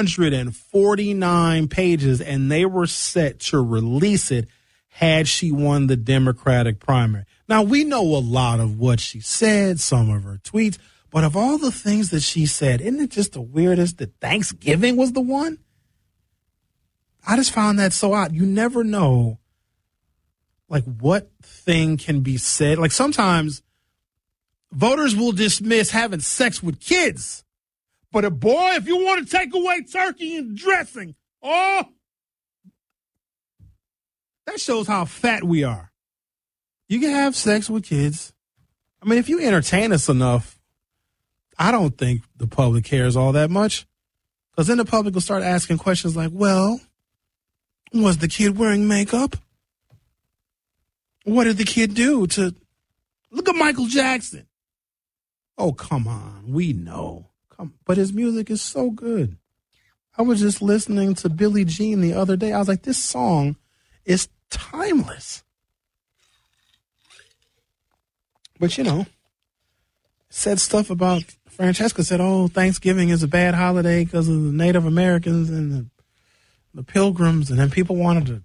349 pages, and they were set to release it had she won the Democratic primary. Now, we know a lot of what she said, some of her tweets, but of all the things that she said, isn't it just the weirdest that Thanksgiving was the one? I just found that so odd. You never know, like, what thing can be said. Like, sometimes voters will dismiss having sex with kids. But boy, if you want to take away turkey and dressing, that shows how fat we are. You can have sex with kids. I mean, if you entertain us enough, I don't think the public cares all that much. Because then the public will start asking questions like, well, was the kid wearing makeup? What did the kid do to look at Michael Jackson? Oh, come on. We know. But his music is so good. I was just listening to Billie Jean the other day. I was like, this song is timeless. But, said stuff about Francesca said, Thanksgiving is a bad holiday because of the Native Americans and the Pilgrims. And then people wanted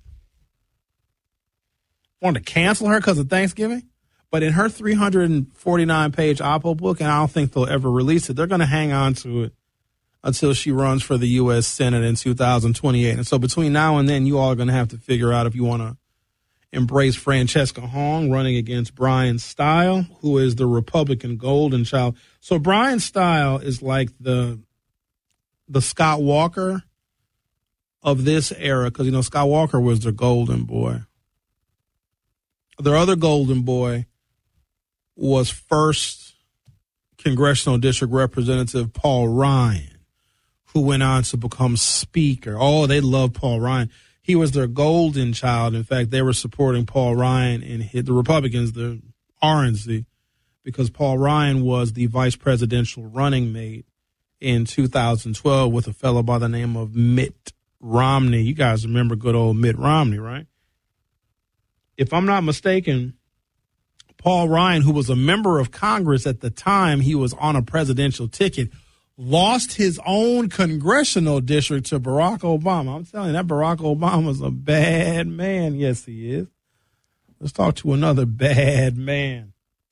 to cancel her because of Thanksgiving. But in her 349-page Oppo book, and I don't think they'll ever release it, they're going to hang on to it until she runs for the U.S. Senate in 2028. And so between now and then, you all are going to have to figure out if you want to embrace Francesca Hong running against Brian Stile, who is the Republican golden child. So Brian Stile is like the Scott Walker of this era, because, Scott Walker was their golden boy. Their other golden boy was first congressional district representative Paul Ryan, who went on to become speaker. Oh, they love Paul Ryan. He was their golden child. In fact, they were supporting Paul Ryan and the Republicans, the RNC, because Paul Ryan was the vice presidential running mate in 2012 with a fellow by the name of Mitt Romney. You guys remember good old Mitt Romney, right? If I'm not mistaken, Paul Ryan, who was a member of Congress at the time he was on a presidential ticket, lost his own congressional district to Barack Obama. I'm telling you, that Barack Obama's a bad man. Yes, he is. Let's talk to another bad man.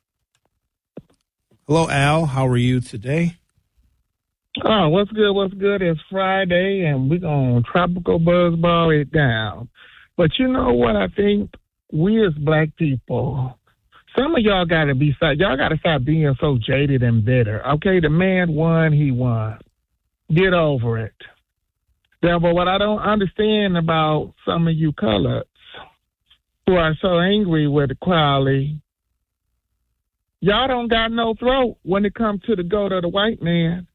Hello, Al. How are you today? Oh, what's good? What's good? It's Friday, and we're going to tropical buzzball it down. But you know what I think? We as black people, some of y'all got to stop being so jaded and bitter. Okay, the man won, he won. Get over it. Yeah, but what I don't understand about some of you coloreds who are so angry with Crowley, y'all don't got no throat when it comes to the goat of the white man.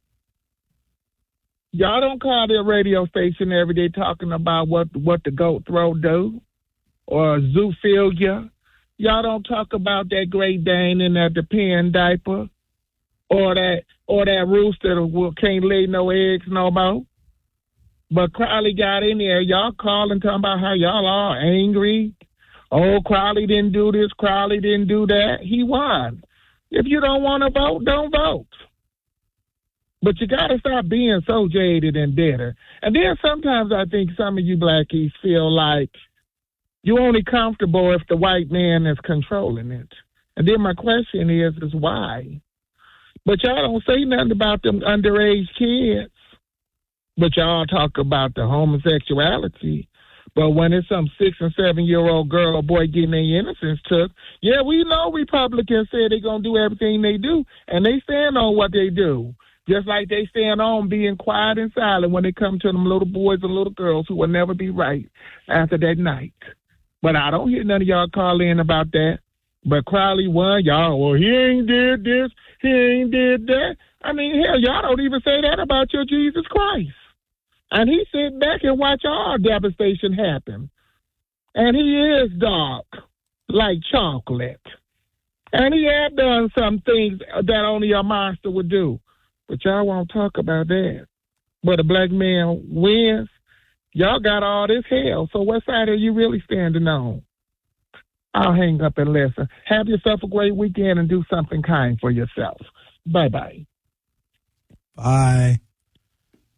Y'all don't call their radio station every day talking about what the goat throat do or zoophilia. Y'all don't talk about that Great Dane in that depend diaper or that rooster that can't lay no eggs no more. But Crowley got in there. Y'all calling talking about how y'all are angry. Oh, Crowley didn't do this. Crowley didn't do that. He won. If you don't want to vote, don't vote. But you got to stop being so jaded and bitter. And then sometimes I think some of you blackies feel like you're only comfortable if the white man is controlling it. And then my question is why? But y'all don't say nothing about them underage kids. But y'all talk about the homosexuality. But when it's some 6 and 7 year old girl or boy getting their innocence took, yeah, we know Republicans say they're going to do everything they do, and they stand on what they do. Just like they stand on being quiet and silent when it comes to them little boys and little girls who will never be right after that night. But I don't hear none of y'all call in about that. But Crowley won. Y'all, well, he ain't did this. He ain't did that. I mean, hell, y'all don't even say that about your Jesus Christ. And he sit back and watch all devastation happen. And he is dark, like chocolate. And he had done some things that only a monster would do. But y'all won't talk about that. But a black man wins. Y'all got all this hell. So what side are you really standing on? I'll hang up and listen. Have yourself a great weekend and do something kind for yourself. Bye-bye. Bye.